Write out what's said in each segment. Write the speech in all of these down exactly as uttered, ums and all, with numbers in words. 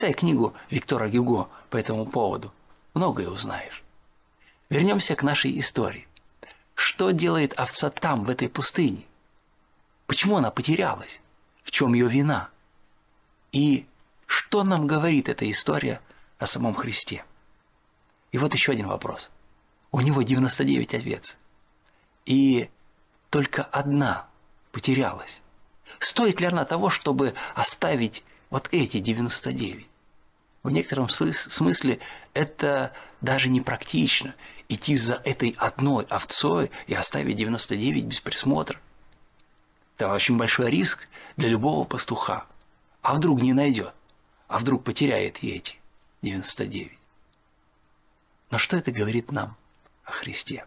Читай книгу Виктора Гюго по этому поводу. Многое узнаешь. Вернемся к нашей истории. Что делает овца там, в этой пустыне? Почему она потерялась? В чем ее вина? И что нам говорит эта история о самом Христе? И вот еще один вопрос. У него девяносто девять овец. И только одна потерялась. Стоит ли она того, чтобы оставить вот эти девяносто девять? В некотором смысле это даже непрактично идти за этой одной овцой и оставить девяносто девять без присмотра. Это очень большой риск для любого пастуха. А вдруг не найдет? А вдруг потеряет и эти девяносто девять? Но что это говорит нам о Христе?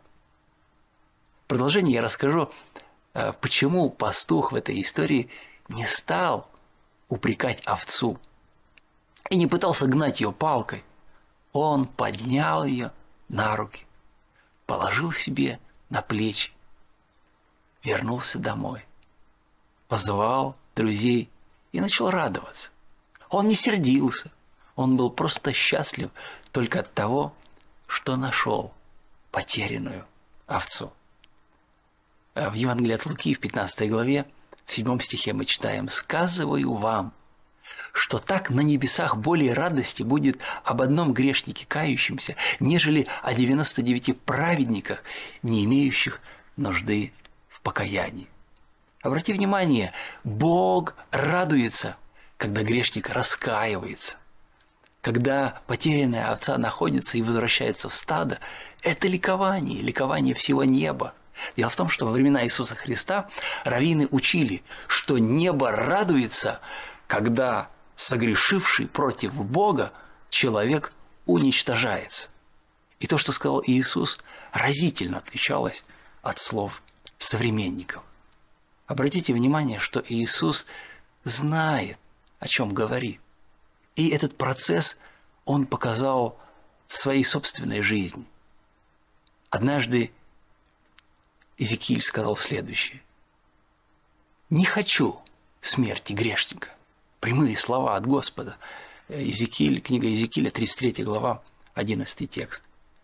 В продолжение я расскажу, почему пастух в этой истории не стал упрекать овцу и не пытался гнать ее палкой. Он поднял ее на руки, положил себе на плечи, вернулся домой, позвал друзей и начал радоваться. Он не сердился, он был просто счастлив только от того, что нашел потерянную овцу. В Евангелии от Луки в пятнадцатой главе, в седьмом стихе мы читаем: «Сказываю вам, что так на небесах более радости будет об одном грешнике кающемся, нежели о девяноста девяти праведниках, не имеющих нужды в покаянии». Обрати внимание, Бог радуется, когда грешник раскаивается. Когда потерянная овца находится и возвращается в стадо, это ликование, ликование всего неба. Дело в том, что во времена Иисуса Христа раввины учили, что небо радуется, когда согрешивший против Бога человек уничтожается. И то, что сказал Иисус, разительно отличалось от слов современников. Обратите внимание, что Иисус знает, о чем говорит. И этот процесс Он показал в своей собственной жизни. Однажды Иезекииль сказал следующее: «Не хочу смерти грешника». Прямые слова от Господа. Иезекииль, книга Иезекииля, тридцать третья глава, одиннадцатый текст.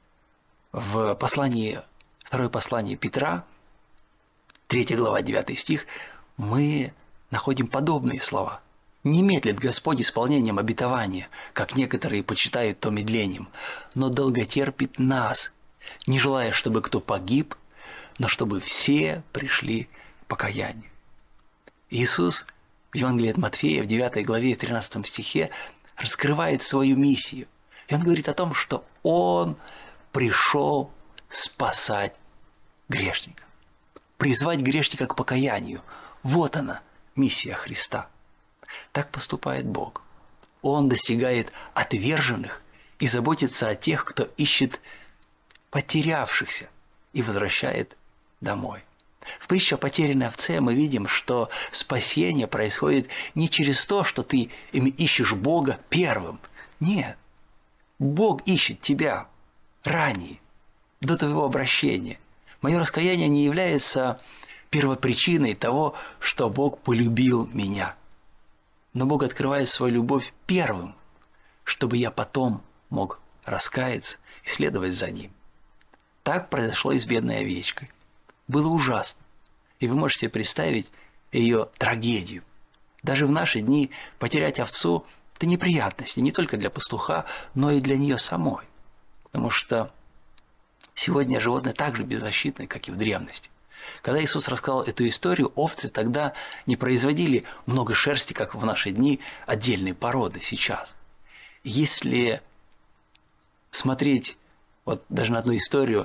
В послании, второе послание Петра, третья глава, девятый стих, мы находим подобные слова. «Не медлит Господь исполнением обетования, как некоторые почитают то медлением, но долготерпит нас, не желая, чтобы кто погиб, но чтобы все пришли к покаянию». Иисус в Евангелии от Матфея в девятой главе, тринадцатом стихе раскрывает свою миссию. И Он говорит о том, что Он пришел спасать грешника, призвать грешника к покаянию. Вот она, миссия Христа. Так поступает Бог. Он достигает отверженных и заботится о тех, кто ищет потерявшихся, и возвращает домой. В притче о потерянной овце мы видим, что спасение происходит не через то, что ты ищешь Бога первым. Нет. Бог ищет тебя ранее, до твоего обращения. Мое раскаяние не является первопричиной того, что Бог полюбил меня. Но Бог открывает свою любовь первым, чтобы я потом мог раскаяться и следовать за Ним. Так произошло и с бедной овечкой. Было ужасно. И вы можете себе представить ее трагедию. Даже в наши дни потерять овцу – это неприятности не только для пастуха, но и для нее самой. Потому что сегодня животные так же беззащитны, как и в древности. Когда Иисус рассказал эту историю, овцы тогда не производили много шерсти, как в наши дни, отдельные породы сейчас. Если смотреть вот даже на одну историю,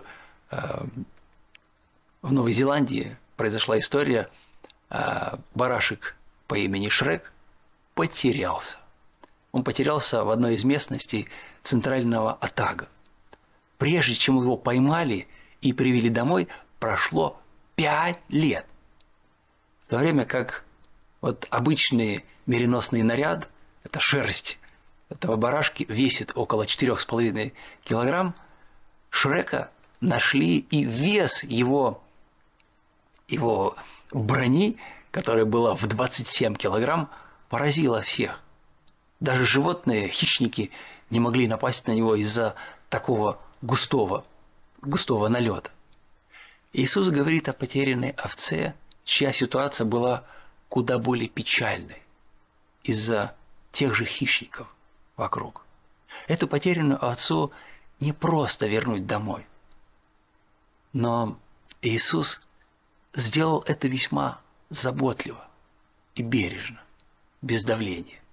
в Новой Зеландии произошла история, барашек по имени Шрек потерялся. Он потерялся в одной из местностей центрального Отага. Прежде чем его поймали и привели домой, прошло пять лет. В то время как вот обычный мериносный наряд, это шерсть этого барашки, весит около четырех с половиной килограмм, Шрека нашли, и вес его, его брони, которая была в двадцать семь килограмм, поразила всех. Даже животные, хищники не могли напасть на него из-за такого густого, густого налета. Иисус говорит о потерянной овце, чья ситуация была куда более печальной из-за тех же хищников вокруг. Эту потерянную овцу не просто вернуть домой. Но Иисус сделал это весьма заботливо и бережно, без давления.